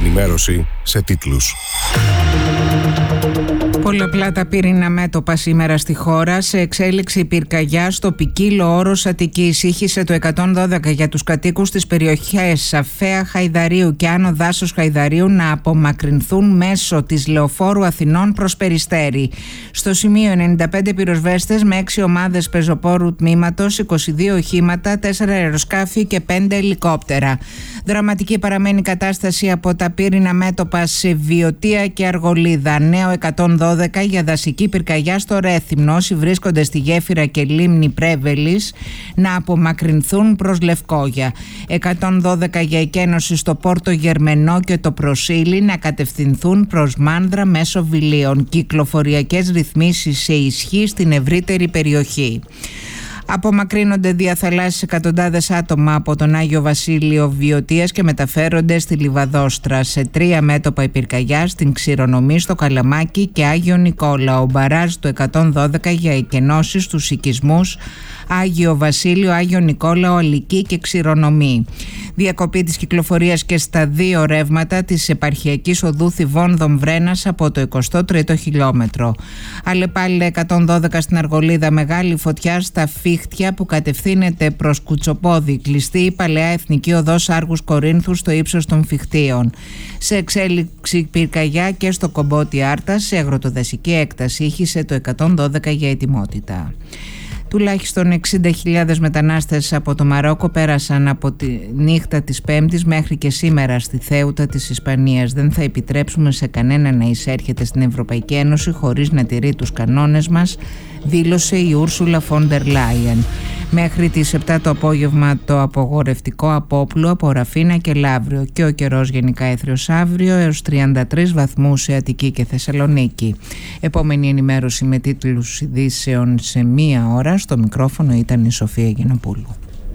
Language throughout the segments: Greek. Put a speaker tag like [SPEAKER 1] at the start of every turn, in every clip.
[SPEAKER 1] ενημέρωση σε τίτλους.
[SPEAKER 2] Πολλαπλά τα πύριννα μέτωπα σήμερα στη χώρα. Σε εξέλιξη πυρκαγιά στο ποικίλο όρος Αττικής. Ήχησε το 112 για τους κατοίκους της περιοχής Σαφέα Χαϊδαρίου και Άνω Δάσος Χαϊδαρίου να απομακρυνθούν μέσω της Λεωφόρου Αθηνών προς Περιστέρι. Στο σημείο 95 πυροσβέστες με 6 ομάδες πεζοπόρου τμήματος, 22 οχήματα, 4 αεροσκάφη και 5 ελικόπτερα. Δραματική παραμένει η κατάσταση από τα πύρινα μέτωπα σε Βιωτία και Αργολίδα. Νέο 112 για δασική πυρκαγιά στο Ρέθυμνο. Όσοι βρίσκονται στη γέφυρα και λίμνη Πρέβελης να απομακρυνθούν προς Λευκόγια. 112 για εκένωση στο Πόρτο Γερμενό και το Προσίλι να κατευθυνθούν προς Μάνδρα μέσω Βιλίων. Κυκλοφοριακές ρυθμίσεις σε ισχύ στην ευρύτερη περιοχή. Απομακρύνονται διαθαλάσσιες εκατοντάδες άτομα από τον Άγιο Βασίλειο Βιωτίας και μεταφέρονται στη Λιβαδόστρα. Σε 3 μέτωπα η πυρκαγιά, στην Ξηρονομή, στο Καλαμάκι και Άγιο Νικόλαο. Μπαράζ του 112 για εκενώσεις στους οικισμούς Άγιο Βασίλειο, Άγιο Νικόλαο, Αλική και Ξηρονομή. Διακοπή της κυκλοφορίας και στα 2 ρεύματα της επαρχιακής οδού Θηβών Βρένας από το 23ο χιλιόμετρο. Αλλεπάλληλα 112 στην Αργολίδα, μεγάλη φωτιά στα Φίχτια που κατευθύνεται προς Κουτσοπόδι. Κλειστή η παλαιά εθνική οδός Άργους Κορίνθου στο ύψος των Φιχτίων. Σε εξέλιξη πυρκαγιά και στο Κομπότι Άρτας, σε αγροτοδασική έκταση, ήχησε το 112 για ετοιμότητα. Τουλάχιστον 60.000 μετανάστες από το Μαρόκο πέρασαν από τη νύχτα της Πέμπτης μέχρι και σήμερα στη Θέουτα της Ισπανίας. Δεν θα επιτρέψουμε σε κανένα να εισέρχεται στην Ευρωπαϊκή Ένωση χωρίς να τηρεί τους κανόνες μας, δήλωσε η Ούρσουλα Φόντερ Λάιεν. Μέχρι τις 7 το απόγευμα το απογορευτικό απόπλου από Ραφίνα και Λαύριο και ο καιρός γενικά έθριος αύριο έως 33 βαθμούς σε Αττική και Θεσσαλονίκη. Επόμενη ενημέρωση με τίτλους ειδήσεων σε 1 ώρα. Στο μικρόφωνο ήταν η Σοφία Γενοπούλου.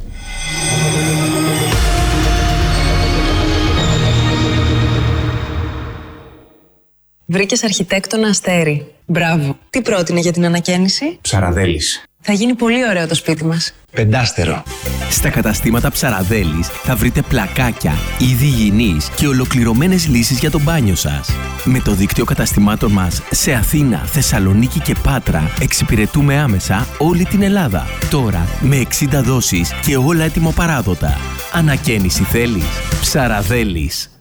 [SPEAKER 3] Βρήκες αρχιτέκτονα Αστέρι. Μπράβο. Τι πρότεινε για την ανακαίνιση?
[SPEAKER 4] Ψαραδέλης.
[SPEAKER 3] Θα γίνει πολύ ωραίο το σπίτι μας.
[SPEAKER 4] 5
[SPEAKER 5] Στα καταστήματα Ψαραδέλης θα βρείτε πλακάκια, είδη υγιεινής και ολοκληρωμένες λύσεις για το μπάνιο σας. Με το δίκτυο καταστημάτων μας σε Αθήνα, Θεσσαλονίκη και Πάτρα εξυπηρετούμε άμεσα όλη την Ελλάδα. Τώρα με 60 δόσεις και όλα έτοιμο παράδοτα. Ανακαίνιση θέλεις? Ψαραδέλης.